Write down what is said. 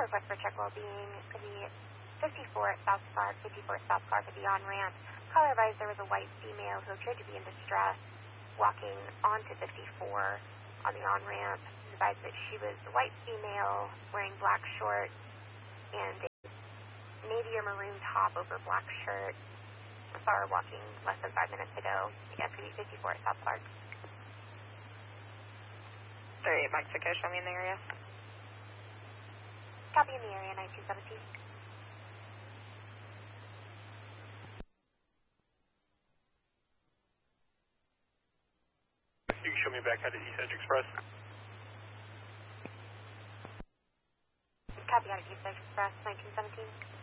request for check well-being. The 54 at South Clark, 54 at South Clark at the on-ramp. Caller advised there was a white female who appeared to be in distress walking onto 54 on the on-ramp. Advised that she was a white female wearing black shorts and a navy or maroon top over black shirt. I saw her walking less than 5 minutes ago. SPD 54 at South Clark. 38 Mexico, show me in the area. Copy in the area, 9217. You can show me back out to East Edge Express. Copy out of East Edge Express, 1917.